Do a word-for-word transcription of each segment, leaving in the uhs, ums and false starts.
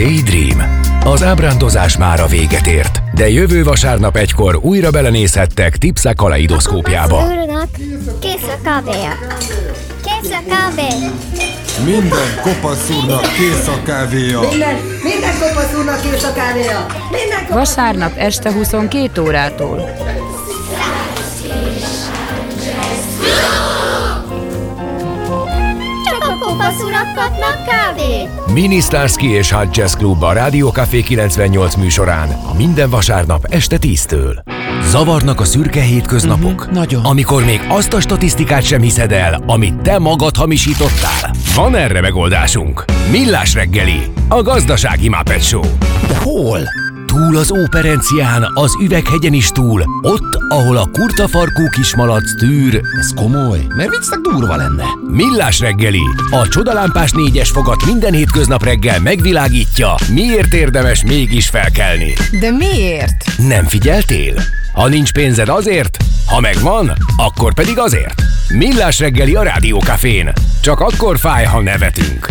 Daydream. Az ábrándozás már a véget ért, de jövő vasárnap egykor újra belenézhettek Tipsa kaleidoszkópjába. Kész a kávéja. Kész a kávé. Minden kopasz úrnak kész a kávéja. Minden, minden kopasz úrnak kész a kávéja. Minden kopasz... Vasárnap este huszonkét órától. Csak a kopasz urak kapnak kávét. Mini Starsky és Hutch Jazz Club a Rádió Café kilencvennyolc műsorán minden vasárnap este tíztől. Zavarnak a szürke hétköznapok? Uh-huh, nagyon. Amikor még azt a statisztikát sem hiszed el, amit te magad hamisítottál? Van erre megoldásunk. Millás reggeli, a gazdasági Muppet Show. De hol? Túl az Óperencián, az Üveghegyen is túl, ott, ahol a kurtafarkú kismalac tűr. Ez komoly, mert viccnek durva lenne. Millás reggeli, a csodalámpás négyes fogat minden hétköznap reggel megvilágítja, miért érdemes mégis felkelni. De miért? Nem figyeltél? Ha nincs pénzed azért, ha megvan, akkor pedig azért. Millás reggeli a Rádió Cafén. Csak akkor fáj, ha nevetünk.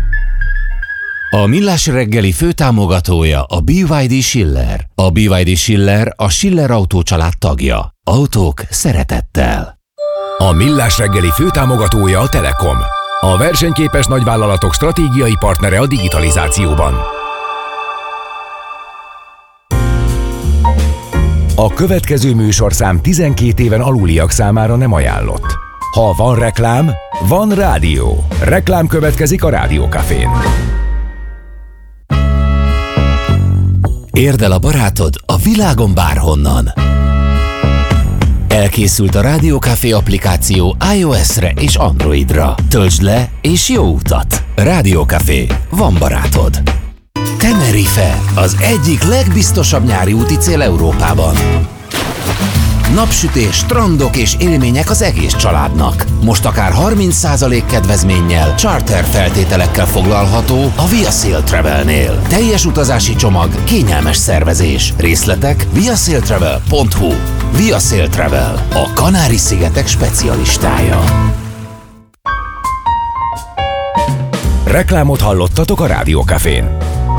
A Millás reggeli főtámogatója a bé vé dé Schiller. A bé vé dé Schiller a Schiller Autó család tagja. Autók szeretettel. A Millás reggeli főtámogatója a Telekom. A versenyképes nagyvállalatok stratégiai partnere a digitalizációban. A következő műsorszám tizenkét éven aluliak számára nem ajánlott. Ha van reklám, van rádió. Reklám következik a Rádió Cafén. Érd el a barátod a világon bárhonnan. Elkészült a Rádió Café applikáció iOS-re és Androidra. Töltsd le és jó utat! Rádió Café. Van barátod. Tenerife, az egyik legbiztosabb nyári úti cél Európában. Napsütés, strandok és élmények az egész családnak. Most akár harminc százalék kedvezménnyel, charter feltételekkel foglalható a ViaSail Travelnél. Teljes utazási csomag, kényelmes szervezés. Részletek viasailtravel pont hu. ViaSail Travel, a Kanári-szigetek specialistája. Reklámot hallottatok a Rádió Cafén.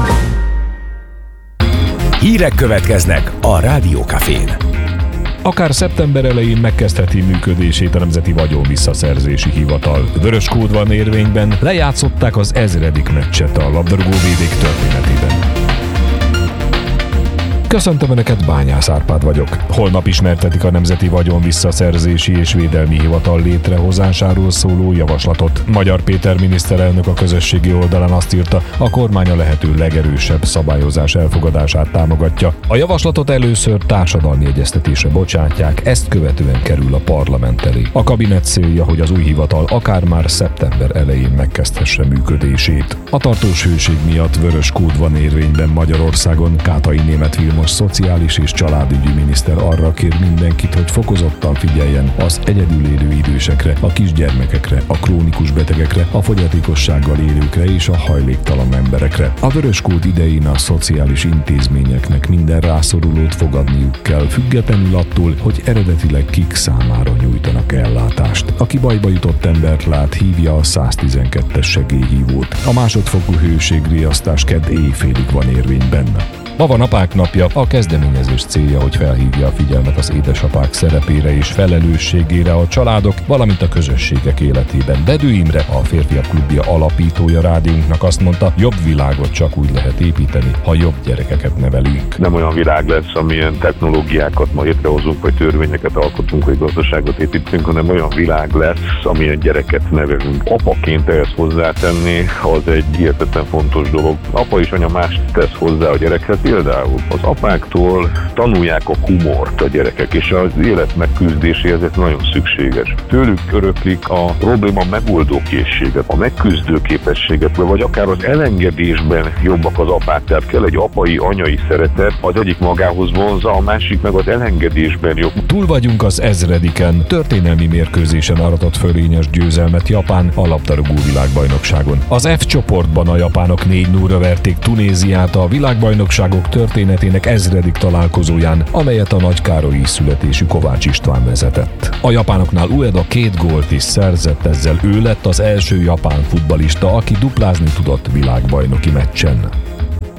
Hírek következnek a Rádió Cafén. Akár szeptember elején megkezdheti működését a Nemzeti Vagyonvisszaszerzési Hivatal. Vörös kód van érvényben, lejátszották az ezredik meccset a labdarúgóvédék történetében. Köszöntöm Önöket, Bányász Árpád vagyok. Holnap ismertetik a Nemzeti Vagyonvisszaszerzési és Védelmi Hivatal létrehozásáról szóló javaslatot. Magyar Péter miniszterelnök a közösségi oldalán azt írta, a kormány a lehető legerősebb szabályozás elfogadását támogatja. A javaslatot először társadalmi egyeztetésre bocsátják, ezt követően kerül a parlament elé. A kabinet célja, hogy az új hivatal akár már szeptember elején megkezdhesse működését. A tartós hőség miatt vörös kód van érvényben Magyarországon. Kátai Németh Vilmos szociális és családügyi miniszter arra kér mindenkit, hogy fokozottan figyeljen az egyedül élő idősekre, a kisgyermekekre, a krónikus betegekre, a fogyatékossággal élőkre és a hajléktalan emberekre. A vörös kód idején a szociális intézményeknek minden rászorulót fogadniuk kell, függetlenül attól, hogy eredetileg kik számára nyújtanak ellátást. Aki bajba jutott embert lát, hívja a száztizenkettes segélyhívót. A másodfokú hőségriasztás kedd éjfélig van érvényben. Ma van Apák napja, a kezdeményezés célja, hogy felhívja a figyelmet az édesapák szerepére és felelősségére a családok, valamint a közösségek életében. Bedő Imre, a Férfiak Klubja alapítója rádiónknak azt mondta, jobb világot csak úgy lehet építeni, ha jobb gyerekeket nevelünk. Nem olyan világ lesz, amilyen technológiákat ma létrehozunk, vagy törvényeket alkotunk, vagy gazdaságot építünk, hanem olyan világ lesz, amilyen gyereket nevelünk. Apaként ehhez hozzátenni, az egy hihetetlen fontos dolog. Apa és anya mást tesz hozzá a gyerekhez. Például az apáktól tanulják a humort a gyerekek, és az élet megküzdéséhez ez nagyon szükséges. Tőlük öröklik a probléma megoldó készséget, a megküzdő képességet, vagy akár az elengedésben jobbak az apák. Tehát kell egy apai, anyai szeretet, az egyik magához vonza, a másik meg az elengedésben jobb. Túl vagyunk az ezrediken. Történelmi mérkőzésen aratott fölényes győzelmet Japán a labdarúgó világbajnokságon. Az F csoportban a japánok négy nullra verték Tunéziát a világbajnokságok történetének ezredik találkozóján, amelyet a nagykárolyi születésű Kovács István vezetett. A japánoknál Ueda két gólt is szerzett, ezzel ő lett az első japán futballista, aki duplázni tudott világbajnoki meccsen.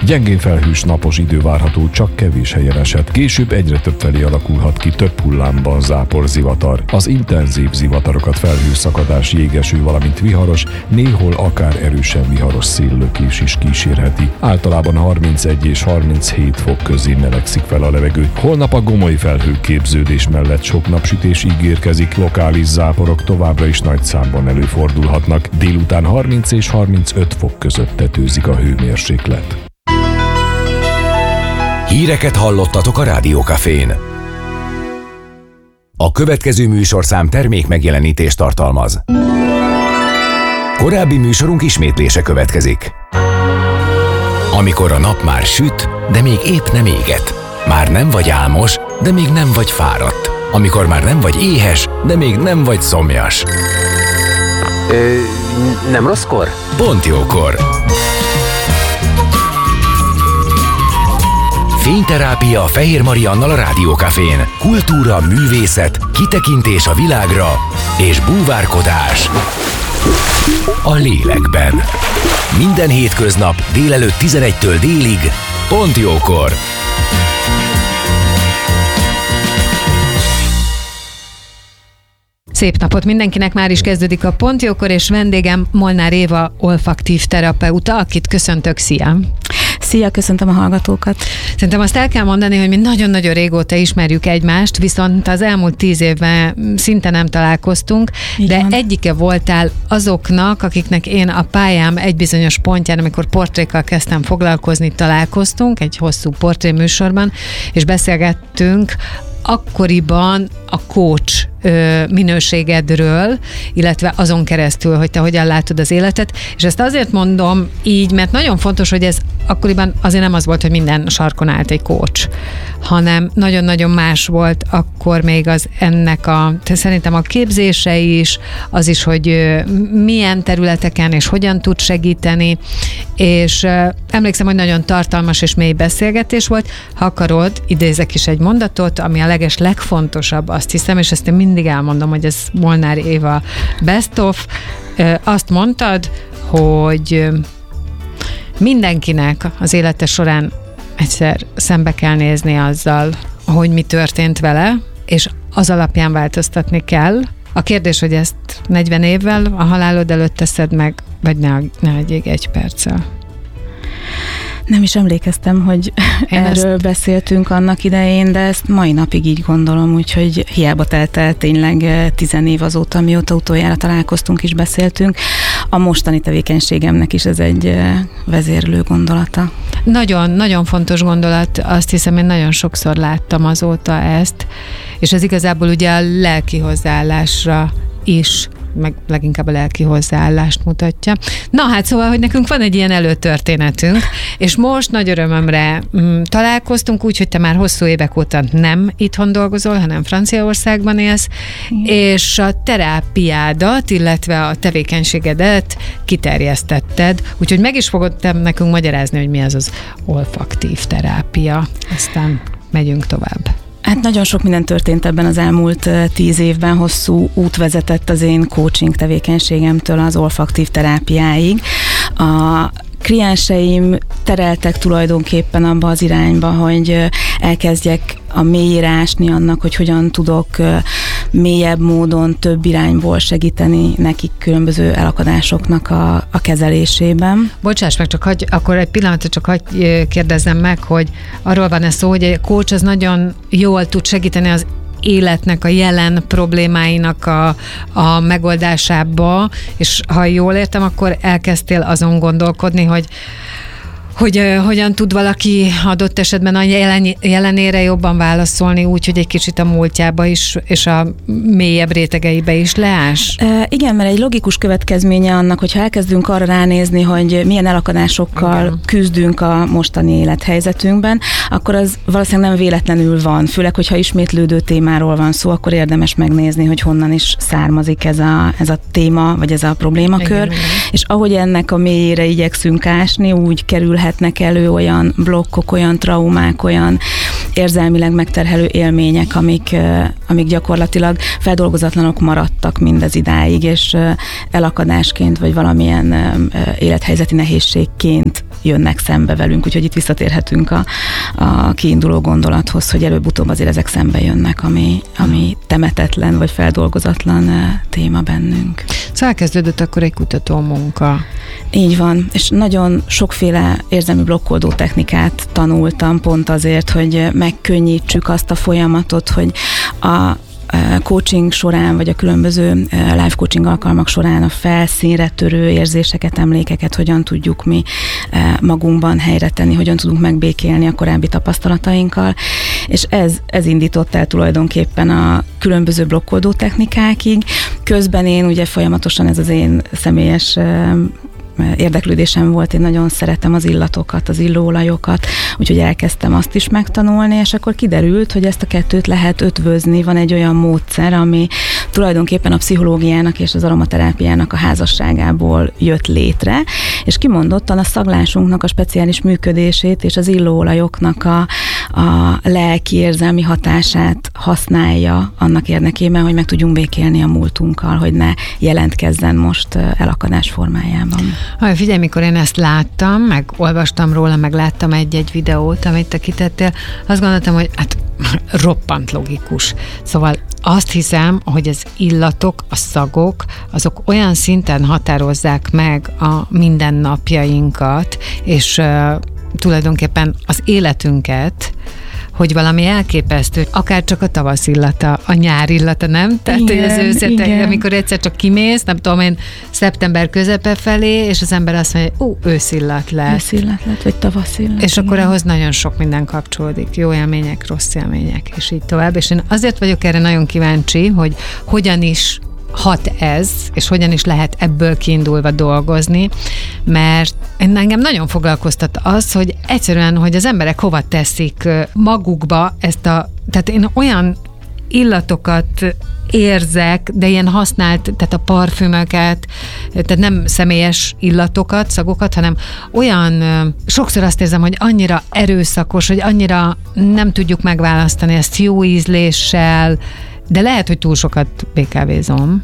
Gyengén felhős napos idő várható, csak kevés helyen esett. Később egyre több felé alakulhat ki több hullámban záporzivatar. Az intenzív zivatarokat felhőszakadás, jégeső, valamint viharos, néhol akár erősen viharos széllökés is kísérheti. Általában harmincegy és harminchét fok közé melegszik fel a levegő. Holnap a gomoly felhőképződés mellett sok napsütés ígérkezik, lokális záporok továbbra is nagy számban előfordulhatnak. Délután harminc és harmincöt fok között tetőzik a hőmérséklet. Híreket hallottatok a Rádiókafén. A következő műsorszám termék megjelenítést tartalmaz. Korábbi műsorunk ismétlése következik. Amikor a nap már süt, de még épp nem éget. Már nem vagy álmos, de még nem vagy fáradt. Amikor már nem vagy éhes, de még nem vagy szomjas. Ö, nem rosszkor? Pont jókor. Fényterápia Fehér Mariannal a Rádiókafén. Kultúra, művészet, kitekintés a világra és búvárkodás a lélekben. Minden hétköznap délelőtt tizenegytől délig, pont jókor. Szép napot mindenkinek, már is kezdődik a Pont Jókor, és vendégem Molnár Éva olfaktív terapeuta, akit köszöntök, szia! Szia, köszöntöm a hallgatókat! Szerintem azt el kell mondani, hogy mi nagyon-nagyon régóta ismerjük egymást, viszont az elmúlt tíz évben szinte nem találkoztunk, így de van. Egyike voltál azoknak, akiknek én a pályám egy bizonyos pontján, amikor portrékkal kezdtem foglalkozni, találkoztunk egy hosszú portréműsorban, és beszélgettünk akkoriban a coach minőségedről, illetve azon keresztül, hogy te hogyan látod az életet, és ezt azért mondom így, mert nagyon fontos, hogy ez akkoriban azért nem az volt, hogy minden sarkon állt egy coach, hanem nagyon-nagyon más volt akkor még az ennek a, szerintem a képzése is, az is, hogy milyen területeken és hogyan tud segíteni, és emlékszem, hogy nagyon tartalmas és mély beszélgetés volt. Ha akarod, idézek is egy mondatot, ami a leges legfontosabb, azt hiszem, és ezt én mindig elmondom, hogy ez Molnár Éva best of. Azt mondtad, hogy mindenkinek az élete során egyszer szembe kell nézni azzal, hogy mi történt vele, és az alapján változtatni kell. A kérdés, hogy ezt negyven évvel a halálod előtt teszed meg, vagy ne, ne egyék egy perccel. Nem is emlékeztem, hogy Én erről ezt... beszéltünk annak idején, de ezt mai napig így gondolom, úgyhogy hiába telt el tényleg tizen év azóta, mióta utoljára találkoztunk és beszéltünk. A mostani tevékenységemnek is ez egy vezérlő gondolata. Nagyon, nagyon fontos gondolat, azt hiszem, én nagyon sokszor láttam azóta ezt, és ez igazából ugye a lelki hozzáállásra is, meg leginkább a lelki hozzáállást mutatja. Na hát szóval, hogy nekünk van egy ilyen előtörténetünk, és most nagy örömömre mm, találkoztunk úgy, hogy te már hosszú évek óta nem itthon dolgozol, hanem Franciaországban élsz, igen. És a terápiádat, illetve a tevékenységedet kiterjesztetted, úgyhogy meg is fogod te nekünk magyarázni, hogy mi az az olfaktív terápia. Aztán megyünk tovább. Hát nagyon sok minden történt ebben az elmúlt tíz évben, hosszú út vezetett az én coaching tevékenységemtől az olfaktív terápiáig. A klienseim tereltek tulajdonképpen abba az irányba, hogy elkezdjek a mélyére ásni annak, hogy hogyan tudok mélyebb módon több irányból segíteni nekik különböző elakadásoknak a, a kezelésében. Bocsáss meg, csak hagy, akkor egy pillanatra csak hagy kérdezzem meg, hogy arról van-e szó, hogy egy coach az nagyon jól tud segíteni az életnek a jelen problémáinak a, a megoldásába, és ha jól értem, akkor elkezdtél azon gondolkodni, hogy hogy uh, hogyan tud valaki adott esetben a jelen, jelenére jobban válaszolni, úgy, hogy egy kicsit a múltjába is, és a mélyebb rétegeibe is leás? E, igen, mert egy logikus következménye annak, hogyha elkezdünk arra ránézni, hogy milyen elakadásokkal igen. küzdünk a mostani élethelyzetünkben, akkor az valószínűleg nem véletlenül van. Főleg, hogyha ismétlődő témáról van szó, akkor érdemes megnézni, hogy honnan is származik ez a, ez a téma, vagy ez a problémakör. Igen, és ahogy ennek a mélyére igyekszünk ásni, úgy kerülhet hetnek elő olyan blokkok, olyan traumák, olyan érzelmileg megterhelő élmények, amik, amik gyakorlatilag feldolgozatlanok maradtak mindez idáig, és elakadásként, vagy valamilyen élethelyzeti nehézségként jönnek szembe velünk, úgyhogy itt visszatérhetünk a, a kiinduló gondolathoz, hogy előbb-utóbb azért ezek szembe jönnek, ami, ami temetetlen vagy feldolgozatlan téma bennünk. Szóval elkezdődött akkor egy kutató munka. Így van, és nagyon sokféle érzelmi blokkoldó technikát tanultam pont azért, hogy megkönnyítsük azt a folyamatot, hogy a coaching során, vagy a különböző live coaching alkalmak során a felszínre törő érzéseket, emlékeket hogyan tudjuk mi magunkban helyre tenni, hogyan tudunk megbékélni a korábbi tapasztalatainkkal, és ez, ez indított el tulajdonképpen a különböző blokkoldó technikákig. Közben én ugye folyamatosan ez az én személyes érdeklődésem volt, én nagyon szeretem az illatokat, az illóolajokat, úgyhogy elkezdtem azt is megtanulni, és akkor kiderült, hogy ezt a kettőt lehet ötvözni, van egy olyan módszer, ami tulajdonképpen a pszichológiának és az aromaterápiának a házasságából jött létre, és kimondottan a szaglásunknak a speciális működését és az illóolajoknak a, a lelki érzelmi hatását használja annak érdekében, hogy meg tudjunk békélni a múltunkkal, hogy ne jelentkezzen most elakadás formájában. Ha, figyelj, mikor én ezt láttam, meg olvastam róla, meg láttam egy-egy videót, amit te kitettél, azt gondoltam, hogy hát roppant logikus. Szóval azt hiszem, hogy az illatok, a szagok, azok olyan szinten határozzák meg a mindennapjainkat, és uh, tulajdonképpen az életünket, hogy valami elképesztő, akár csak a tavasz illata, a nyár illata, nem? Tehát, igen, hogy az őszete, amikor egyszer csak kimész, nem tudom én, szeptember közepe felé, és az ember azt mondja, hogy ú, őszillat lett. Őszillat lett, vagy tavasz illat. És igen. Akkor ahhoz nagyon sok minden kapcsolódik. Jó élmények, rossz élmények, és így tovább. És én azért vagyok erre nagyon kíváncsi, hogy hogyan is hat ez, és hogyan is lehet ebből kiindulva dolgozni, mert engem nagyon foglalkoztat az, hogy egyszerűen, hogy az emberek hova teszik magukba ezt a, tehát én olyan illatokat érzek, de ilyen használt, tehát a parfümöket, tehát nem személyes illatokat, szagokat, hanem olyan, sokszor azt érzem, hogy annyira erőszakos, hogy annyira nem tudjuk megválasztani ezt jó ízléssel, de lehet, hogy túl sokat bé ká vézom,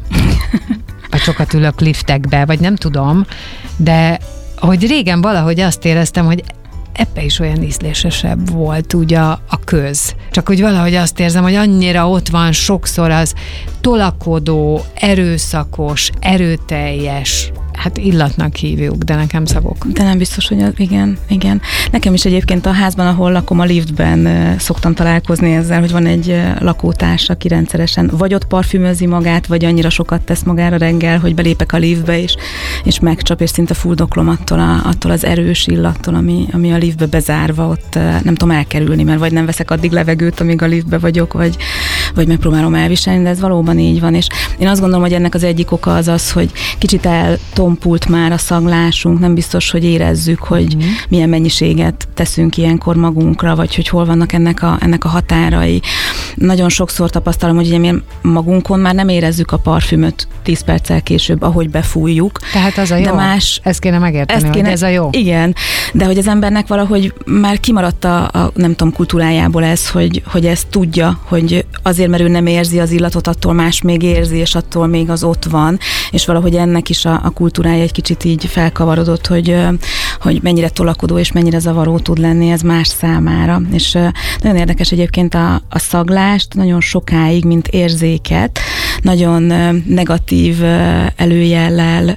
vagy sokat ülök liftekbe, vagy nem tudom, de hogy régen valahogy azt éreztem, hogy ebbe is olyan ízlésesebb volt úgy a, a köz. Csak hogy valahogy azt érzem, hogy annyira ott van sokszor az tolakodó, erőszakos, erőteljes, hát illatnak hívjuk, de nekem szagok. De nem biztos, hogy az, igen, igen. Nekem is egyébként a házban, ahol lakom, a liftben uh, szoktam találkozni ezzel, hogy van egy uh, lakótárs, aki rendszeresen vagy ott parfümözi magát, vagy annyira sokat tesz magára reggel, hogy belépek a liftbe, és, és megcsap, és szinte fuldoklom attól, a, attól az erős illattól, ami, ami a liftbe bezárva, ott uh, nem tudom elkerülni, mert vagy nem veszek addig levegőt, amíg a liftbe vagyok, vagy, vagy megpróbálom elviselni, de ez valóban így van, és én azt gondolom, hogy ennek az egyik oka az az, hogy kicsit eltompult már a szaglásunk, nem biztos, hogy érezzük, hogy mm-hmm. milyen mennyiséget teszünk ilyenkor magunkra, vagy hogy hol vannak ennek a, ennek a határai. Nagyon sokszor tapasztalom, hogy ugye mi magunkon már nem érezzük a parfümöt tíz perccel később, ahogy befújjuk. Tehát az a jó? De más, ezt kéne megérteni, ezt kéne, hogy ez a jó. Igen, de hogy az embernek valahogy már kimaradt a, a nem tudom, kultúrájából ez, hogy, hogy ezt tudja, hogy azért, mert ő nem érzi az illatot, attól más még érzi, és attól még az ott van, és valahogy ennek is a, a kultúrája egy kicsit így felkavarodott, hogy, hogy mennyire tolakodó és mennyire zavaró tud lenni ez más számára. És nagyon érdekes egyébként a, a szaglást, nagyon sokáig, mint érzéket, nagyon negatív előjellel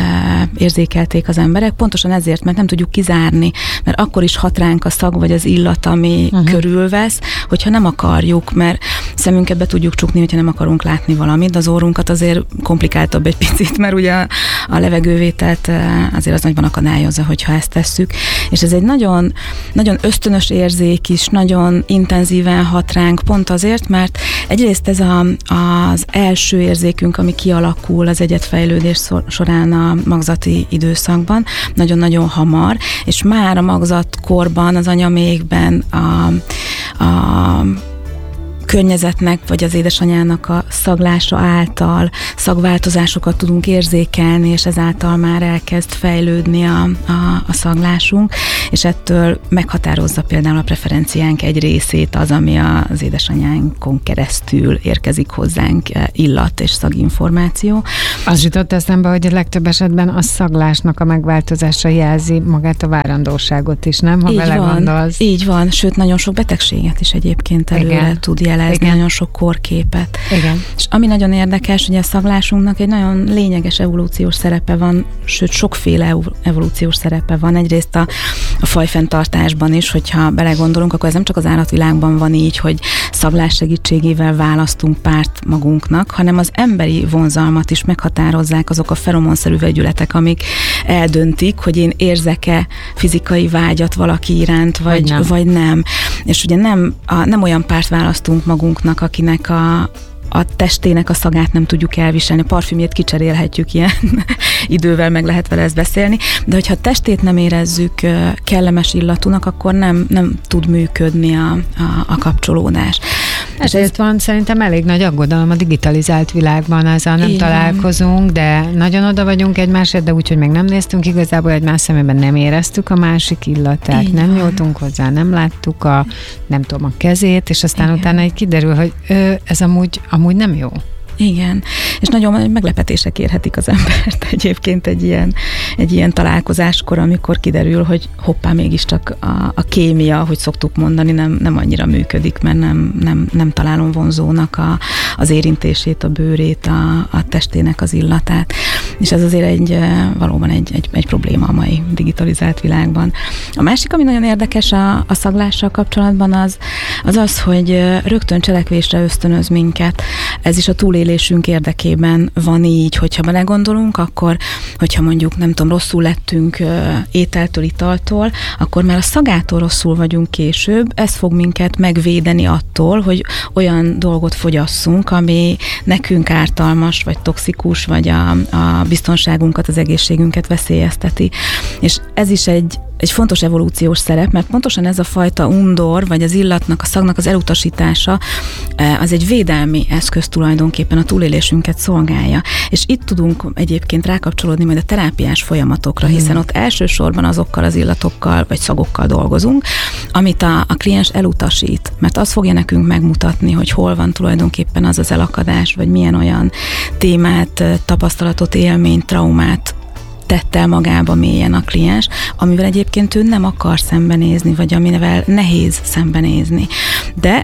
érzékelték az emberek, pontosan ezért, mert nem tudjuk kizárni, mert akkor is hat ránk a szag vagy az illat, ami uh-huh. körülvesz, hogyha nem akarjuk, mert szemünket be tudjuk csukni, hogyha nem akarunk látni valamit, de az orrunkat azért komplikáltabb egy picit, mert ugye a, a levegővételt azért az nagyban akadályozza, hogyha ezt tesszük, és ez egy nagyon, nagyon ösztönös érzék is, nagyon intenzíven hat ránk, pont azért, mert egyrészt ez a, az első érzékünk, ami kialakul az egyedfejlődés során a magzati időszakban, nagyon-nagyon hamar, és már a magzatkorban, az anyamékben a, a környezetnek, vagy az édesanyának a szaglása által szagváltozásokat tudunk érzékelni, és ezáltal már elkezd fejlődni a, a, a szaglásunk, és ettől meghatározza például a preferenciánk egy részét az, ami az édesanyánkon keresztül érkezik hozzánk illat és szaginformáció. Az jutott eszembe, hogy a legtöbb esetben a szaglásnak a megváltozása jelzi magát a várandóságot is, nem? Ha így vele van, gondolsz. Így van, sőt nagyon sok betegséget is egyébként előre Igen. tud jelezni, Igen. nagyon sok korképet. Igen. És ami nagyon érdekes, hogy a szaglásunknak egy nagyon lényeges evolúciós szerepe van, sőt sokféle evolúciós szerepe van. Egyrészt a, a fajfenntartásban is, hogyha belegondolunk, akkor ez nem csak az állatvilágban van így, hogy szaglás segítségével választunk párt magunknak, hanem az emberi vonzalmat is meghatározzák azok a feromonszerű vegyületek, amik eldöntik, hogy én érzek-e fizikai vágyat valaki iránt, vagy, vagy, nem. vagy nem. És ugye nem, a, nem olyan párt választunk magunknak, akinek a a testének a szagát nem tudjuk elviselni. A parfümjét kicserélhetjük, ilyen idővel meg lehet vele ezt beszélni, de hogyha a testét nem érezzük kellemes illatúnak, akkor nem, nem tud működni a, a, a kapcsolódás. Ezért van szerintem elég nagy aggodalom a digitalizált világban, ezzel nem Igen. találkozunk, de nagyon oda vagyunk egymásért, de úgy, hogy meg nem néztünk igazából egymás szemében, nem éreztük a másik illatát, Igen. nem nyúltunk hozzá, nem láttuk a, nem tudom, a kezét, és aztán Igen. utána így kiderül, hogy ö, ez amúgy, amúgy nem jó. Igen, és nagyon meglepetések érhetik az embert egyébként egy ilyen, egy ilyen találkozáskor, amikor kiderül, hogy hoppá, mégiscsak a, a kémia, hogy szoktuk mondani, nem, nem annyira működik, mert nem, nem, nem találom vonzónak a, az érintését, a bőrét, a, a testének az illatát. És ez azért egy, valóban egy, egy, egy probléma a mai digitalizált világban. A másik, ami nagyon érdekes a, a szaglással kapcsolatban, az, az az, hogy rögtön cselekvésre ösztönöz minket. Ez is a túlélésünk érdekében van így, hogyha belegondolunk, akkor, hogyha mondjuk, nem tudom, rosszul lettünk ételtől, italtól, akkor már a szagától rosszul vagyunk később, ez fog minket megvédeni attól, hogy olyan dolgot fogyasszunk, ami nekünk ártalmas, vagy toxikus, vagy a, a biztonságunkat, az egészségünket veszélyezteti. És ez is egy egy fontos evolúciós szerep, mert pontosan ez a fajta undor, vagy az illatnak, a szagnak az elutasítása, az egy védelmi eszköz tulajdonképpen, a túlélésünket szolgálja. És itt tudunk egyébként rákapcsolódni majd a terápiás folyamatokra, hiszen ott elsősorban azokkal az illatokkal, vagy szagokkal dolgozunk, amit a, a kliens elutasít, mert az fogja nekünk megmutatni, hogy hol van tulajdonképpen az az elakadás, vagy milyen olyan témát, tapasztalatot, élményt, traumát tett el magába mélyen a kliens, amivel egyébként ő nem akar szembenézni, vagy amivel nehéz szembenézni. De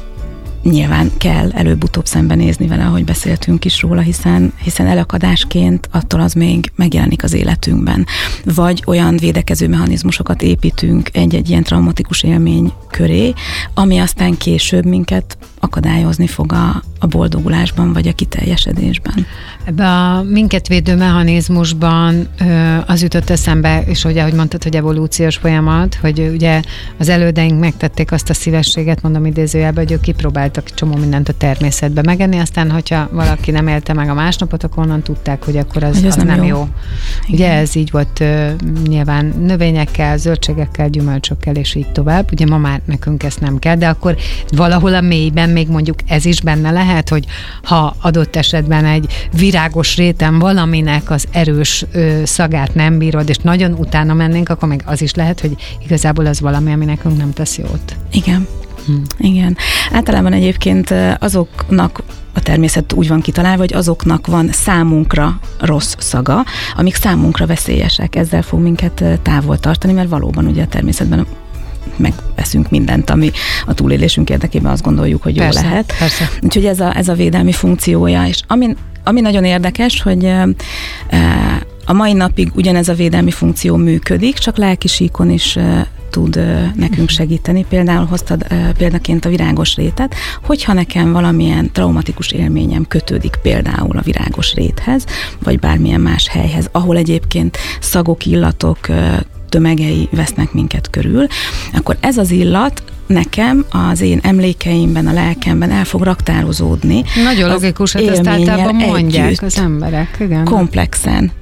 nyilván kell előbb-utóbb szembenézni vele, ahogy beszéltünk is róla, hiszen, hiszen elakadásként attól az még megjelenik az életünkben. Vagy olyan védekező mechanizmusokat építünk egy-egy ilyen traumatikus élmény köré, ami aztán később minket akadályozni fog a, a boldogulásban, vagy a kiteljesedésben. Ebben a minket védő mechanizmusban az jutott eszembe, és ugye, ahogy mondtad, hogy evolúciós folyamat, hogy ugye az elődeink megtették azt a szívességet, mondom idézőjelben, hogy ők kipróbáltak csomó mindent a természetbe megenni, aztán, hogyha valaki nem élte meg a másnapot, akkor onnan tudták, hogy akkor az, hogy az, az nem jó. jó. Ugye ez így volt nyilván növényekkel, zöldségekkel, gyümölcsökkel, és így tovább. Ugye ma már nekünk ezt nem kell, de akkor valahol a mélyben még mondjuk ez is benne lehet, hogy ha adott esetben egy virágos réten valaminek az erős ö, szagát nem bírod, és nagyon utána mennénk, akkor még az is lehet, hogy igazából az valami, ami nekünk nem tesz jót. Igen. Hmm. Igen. Általában egyébként azoknak a természet úgy van kitalálva, hogy azoknak van számunkra rossz szaga, amik számunkra veszélyesek. Ezzel fog minket távol tartani, mert valóban ugye a természetben megveszünk mindent, ami a túlélésünk érdekében azt gondoljuk, hogy jó persze, lehet. Persze. Úgyhogy ez a, ez a védelmi funkciója. És ami, ami nagyon érdekes, hogy e, a mai napig ugyanez a védelmi funkció működik, csak lelki síkon is e, tud e, nekünk segíteni. Például hoztad e, példaként a virágos rétet, hogyha nekem valamilyen traumatikus élményem kötődik például a virágos réthez, vagy bármilyen más helyhez, ahol egyébként szagok, illatok, e, tömegei vesznek minket körül, akkor ez az illat nekem az én emlékeimben, a lelkemben el fog raktározódni. Nagyon logikus, hogy ezt általában mondják együtt, az emberek. Igen. Komplexen.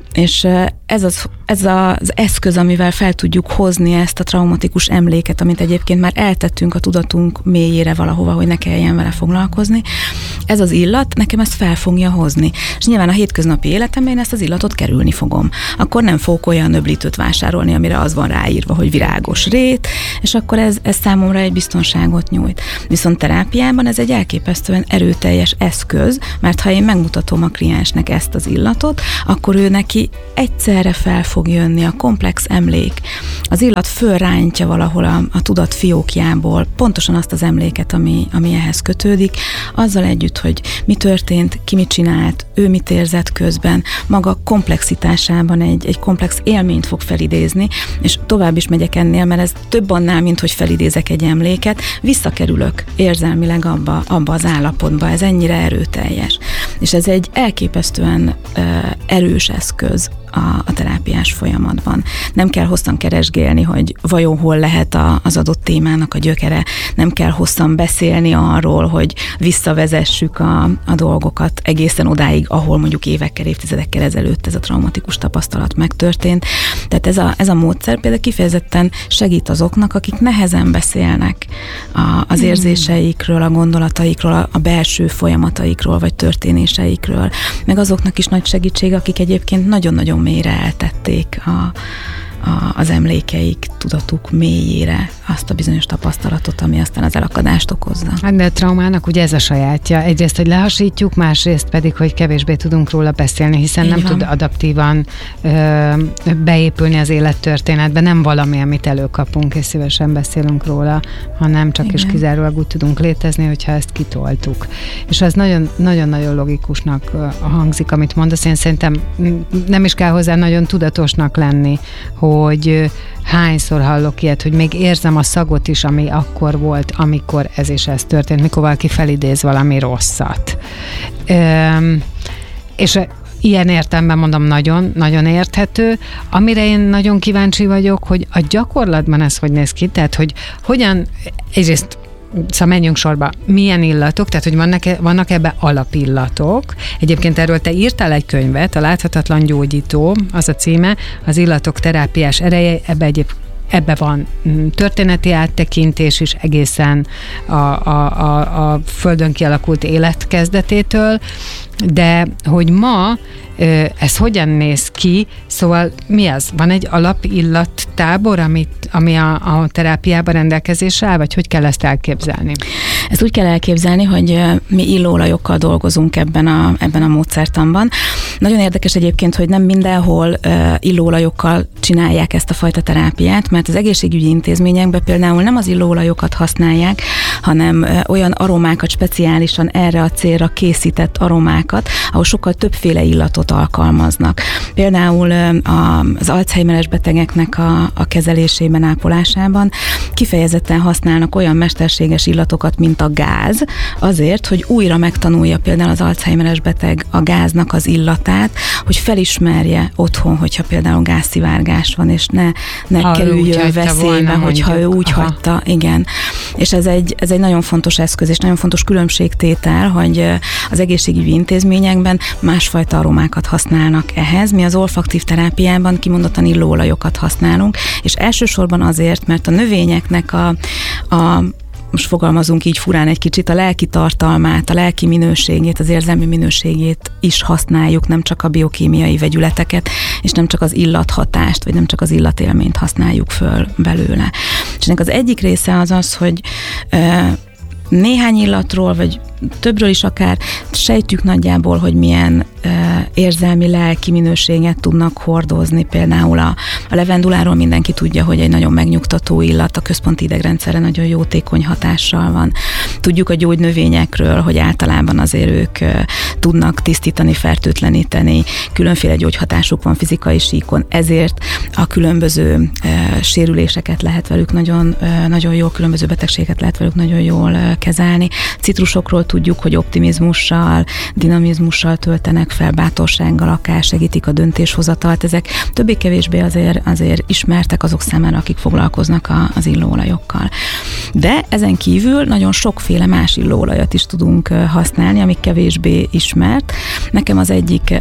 És ez az, ez az eszköz, amivel fel tudjuk hozni ezt a traumatikus emléket, amit egyébként már eltettünk a tudatunk mélyére valahova, hogy ne kelljen vele foglalkozni. Ez az illat nekem ezt fel fogja hozni. És nyilván a hétköznapi életemben én ezt az illatot kerülni fogom. Akkor nem fogok olyan nöblítőt vásárolni, amire az van ráírva, hogy virágos rét, és akkor ez, ez számomra egy biztonságot nyújt. Viszont terápiában ez egy elképesztően erőteljes eszköz, mert ha én megmutatom a kliensnek ezt az illatot, akkor ő neki egyszerre fel fog jönni a komplex emlék. Az illat fölrántja valahol a, a tudat fiókjából pontosan azt az emléket, ami, ami ehhez kötődik, azzal együtt, hogy mi történt, ki mit csinált, ő mit érzett közben, maga komplexitásában egy, egy komplex élményt fog felidézni, és tovább is megyek ennél, mert ez több annál, mint hogy felidézek egy emléket, visszakerülök érzelmileg abba, abba az állapotba, ez ennyire erőteljes. És ez egy elképesztően uh, erős eszköz a, a terápiás folyamatban. Nem kell hosszan keresgélni, hogy vajon hol lehet a, az adott témának a gyökere, nem kell hosszan beszélni arról, hogy visszavezessük a, a dolgokat egészen odáig, ahol mondjuk évekkel, évtizedekkel ezelőtt ez a traumatikus tapasztalat megtörtént. Tehát ez a, ez a módszer például kifejezetten segít azoknak, akik nehezen beszélnek a, az érzéseikről, a gondolataikról, a, a belső folyamataikról, vagy történéseikről, meg azoknak is nagy segítség, akik egyébként nagyon-nagyon mélyre eltették a, a, az emlékeik, tudatuk mélyére azt a bizonyos tapasztalatot, ami aztán az elakadást okozza. Hát de a traumának ugye ez a sajátja. Egyrészt, hogy lehasítjuk, másrészt pedig, hogy kevésbé tudunk róla beszélni, hiszen Így nem van. tud adaptívan ö, beépülni az élettörténetbe, nem valami, amit előkapunk, és szívesen beszélünk róla, hanem csak Igen. is kizárólag úgy tudunk létezni, hogyha ezt kitoltuk. És az nagyon-nagyon logikusnak hangzik, amit mondasz. Én szerintem nem is kell hozzá nagyon tudatosnak lenni, hogy hányszor hallok ilyet, hogy még érzem a szagot is, ami akkor volt, amikor ez és ez történt, mikor valaki felidéz valami rosszat. Üm, és ilyen értelemben mondom, nagyon, nagyon érthető. Amire én nagyon kíváncsi vagyok, hogy a gyakorlatban ez hogy néz ki, tehát hogy hogyan, egyrészt szóval menjünk sorba, milyen illatok, tehát hogy vannak, vannak ebbe alapillatok. Egyébként erről te írtál egy könyvet, a Láthatatlan gyógyító, az a címe, az illatok terápiás ereje, ebbe egyébként Ebbe van történeti áttekintés is egészen a, a, a, a földön kialakult élet kezdetétől, de hogy ma ez hogyan néz ki, szóval mi az? Van egy alapillattábor, amit, ami a, a terápiában rendelkezésre áll, vagy hogy kell ezt elképzelni? Ezt úgy kell elképzelni, hogy mi illóolajokkal dolgozunk ebben a, ebben a módszertanban. Nagyon érdekes egyébként, hogy nem mindenhol uh, illóolajokkal csinálják ezt a fajta terápiát, mert az egészségügyi intézményekben például nem az illóolajokat használják, hanem uh, olyan aromákat, speciálisan erre a célra készített aromákat, ahol sokkal többféle illatot alkalmaznak. Például uh, az Alzheimeres betegeknek a, a kezelésében, ápolásában kifejezetten használnak olyan mesterséges illatokat, mint a gáz, azért, hogy újra megtanulja például az Alzheimeres beteg a gáznak az illatát, hogy felismerje otthon, hogyha például gázszivárgás van, és ne, ne kerüljön veszélybe, hogyha ő úgy Aha. hagyta. Igen. És ez egy, ez egy nagyon fontos eszköz, és nagyon fontos különbségtétel, hogy az egészségügyi intézményekben másfajta aromákat használnak ehhez. Mi az olfaktív terápiában kimondottan illóolajokat használunk, és elsősorban azért, mert a növényeknek a, a most fogalmazunk így furán egy kicsit, a lelki tartalmát, a lelki minőségét, az érzelmi minőségét is használjuk, nem csak a biokémiai vegyületeket, és nem csak az illathatást, vagy nem csak az illatélményt használjuk föl belőle. És ennek az egyik része az az, hogy ö, néhány illatról, vagy többről is akár sejtjük nagyjából, hogy milyen uh, érzelmi, lelki minőséget tudnak hordozni. Például a, a levenduláról mindenki tudja, hogy egy nagyon megnyugtató illat, a központi idegrendszerre nagyon jótékony hatással van. Tudjuk a gyógynövényekről, hogy általában azért ők uh, tudnak tisztítani, fertőtleníteni, különféle gyógyhatásuk van fizikai síkon, ezért a különböző uh, sérüléseket lehet velük nagyon, uh, nagyon jól, különböző betegségeket lehet velük nagyon jól uh, kezelni. Citrusokról tudjuk, hogy optimizmussal, dinamizmussal töltenek fel, bátorsággal akár segítik a döntéshozatalt. Ezek többé-kevésbé azért, azért ismertek azok számára, akik foglalkoznak a, az illóolajokkal. De ezen kívül nagyon sokféle más illóolajat is tudunk használni, amik kevésbé ismert. Nekem az egyik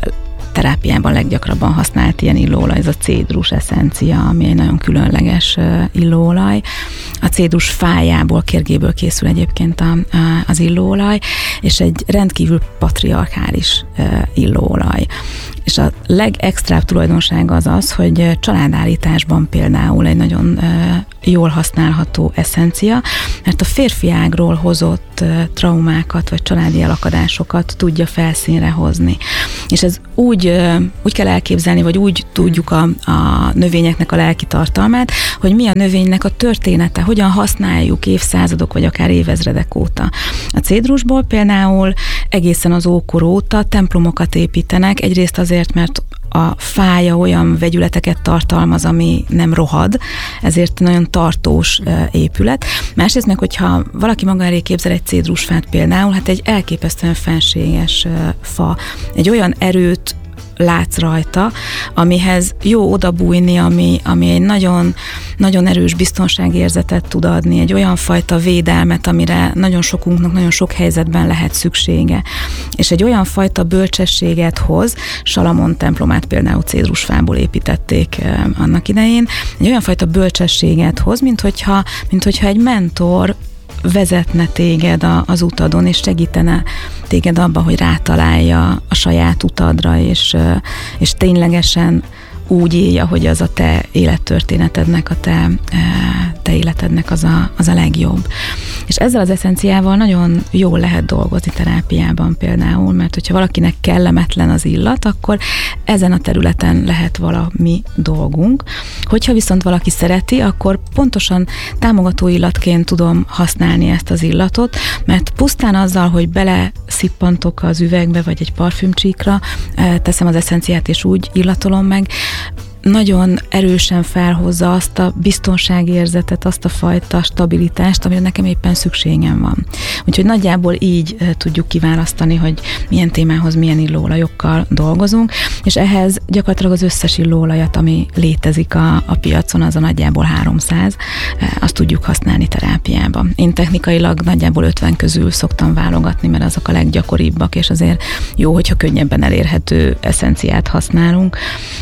terápiában leggyakrabban használt ilyen illóolaj, ez a cédrus eszencia, ami egy nagyon különleges illóolaj. A cédrus fájából, kérgéből készül egyébként a, a, az illóolaj, és egy rendkívül patriarchális illóolaj. És a legextrább tulajdonsága az az, hogy családállításban például egy nagyon jól használható eszencia, mert a férfi ágról hozott traumákat vagy családi elakadásokat tudja felszínre hozni. És ez úgy, úgy kell elképzelni, vagy úgy tudjuk a, a növényeknek a lelki tartalmát, hogy mi a növénynek a története, hogyan használjuk évszázadok vagy akár évezredek óta. A cédrusból például egészen az ókor óta templomokat építenek, egyrészt azért, mert a fája olyan vegyületeket tartalmaz, ami nem rohad, ezért nagyon tartós épület. Másrészt meg, hogyha valaki maga elé képzel egy cédrusfát például, hát egy elképesztően fenséges fa, egy olyan erőt látsz rajta, amihez jó odabújni, ami, ami egy nagyon, nagyon erős biztonságérzetet tud adni, egy olyan fajta védelmet, amire nagyon sokunknak nagyon sok helyzetben lehet szüksége. És egy olyan fajta bölcsességet hoz, Salamon templomát például cédrusfából építették annak idején, egy olyan fajta bölcsességet hoz, mint hogyha, mint hogyha egy mentor vezetne téged a, az utadon, és segítene téged abban, hogy rátalálja a saját utadra, és, és ténylegesen úgy élje, hogy az a te élettörténetednek, a te, te életednek az a, az a legjobb. És ezzel az eszenciával nagyon jól lehet dolgozni terápiában például, mert hogyha valakinek kellemetlen az illat, akkor ezen a területen lehet valami dolgunk. Hogyha viszont valaki szereti, akkor pontosan támogató illatként tudom használni ezt az illatot, mert pusztán azzal, hogy bele szippantok az üvegbe, vagy egy parfümcsíkra, teszem az eszenciát, és úgy illatolom meg, nagyon erősen felhozza azt a biztonságérzetet, azt a fajta stabilitást, amire nekem éppen szükségem van. Úgyhogy nagyjából így tudjuk kiválasztani, hogy milyen témához milyen illóolajokkal dolgozunk, és ehhez gyakorlatilag az összes illóolajat, ami létezik a, a piacon, az a nagyjából háromszáz, azt tudjuk használni terápiában. Én technikailag nagyjából ötven közül szoktam válogatni, mert azok a leggyakoribbak, és azért jó, hogyha könnyebben elérhető eszenciát használunk,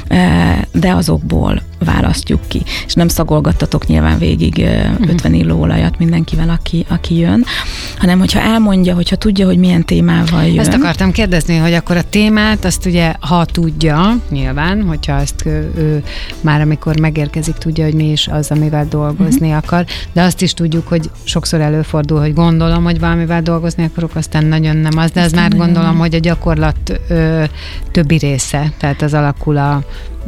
de de azokból választjuk ki. És nem szagolgattatok nyilván végig ötven illóolajat mindenkivel, aki, aki jön, hanem hogyha elmondja, hogyha tudja, hogy milyen témával jön. Ezt akartam kérdezni, hogy akkor a témát, azt ugye, ha tudja, nyilván, hogyha ezt ő, ő már amikor megérkezik, tudja, hogy mi is az, amivel dolgozni uh-huh. akar, de azt is tudjuk, hogy sokszor előfordul, hogy gondolom, hogy valamivel dolgozni akarok, aztán nagyon nem az, de ez már gondolom, nem. Hogy a gyakorlat ö, többi része, tehát az alakul a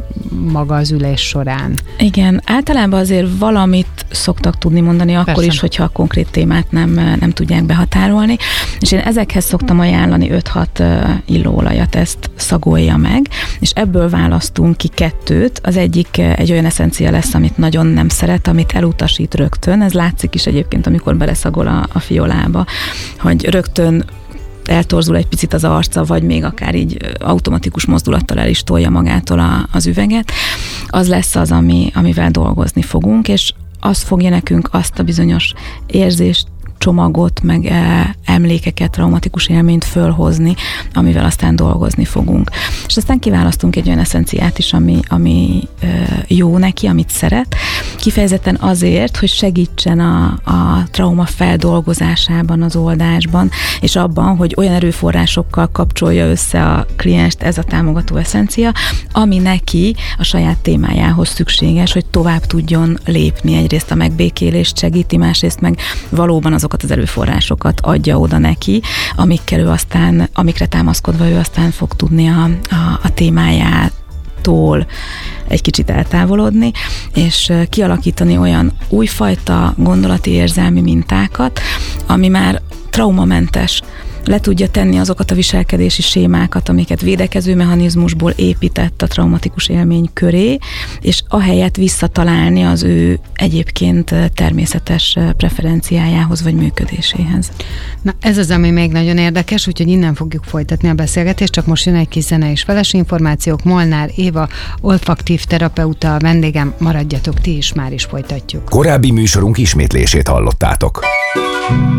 maga az ülés során. Igen, általában azért valamit szoktak tudni mondani akkor Persze. is, hogyha a konkrét témát nem, nem tudják behatárolni, és én ezekhez szoktam ajánlani öt-hat illóolajat, ezt szagolja meg, és ebből választunk ki kettőt, az egyik egy olyan eszencia lesz, amit nagyon nem szeret, amit elutasít rögtön, ez látszik is egyébként, amikor beleszagol a, a fiolába, hogy rögtön eltorzul egy picit az arca, vagy még akár így automatikus mozdulattal el is tolja magától a, az üveget, az lesz az, ami, amivel dolgozni fogunk, és az fogja nekünk azt a bizonyos érzést, csomagot, meg e, emlékeket, traumatikus élményt fölhozni, amivel aztán dolgozni fogunk. És aztán kiválasztunk egy olyan eszenciát is, ami, ami e, jó neki, amit szeret, kifejezetten azért, hogy segítsen a, a trauma feldolgozásában, az oldásban, és abban, hogy olyan erőforrásokkal kapcsolja össze a klienst ez a támogató eszencia, ami neki a saját témájához szükséges, hogy tovább tudjon lépni. Egyrészt a megbékélést segíti, másrészt meg valóban azokat az erőforrásokat adja oda neki, amikkel ő aztán, amikre támaszkodva ő aztán fog tudni a, a, a témájától egy kicsit eltávolodni, és kialakítani olyan újfajta gondolati érzelmi mintákat, ami már traumamentes, le tudja tenni azokat a viselkedési sémákat, amiket védekező mechanizmusból épített a traumatikus élmény köré, és ahelyett visszatalálni az ő egyébként természetes preferenciájához vagy működéséhez. Na, ez az, ami még nagyon érdekes, úgyhogy innen fogjuk folytatni a beszélgetést, csak most jön egy kis zene és feles információk. Molnár Éva, olfaktív terapeuta, a vendégem, maradjatok ti is, már is folytatjuk. Korábbi műsorunk ismétlését hallottátok.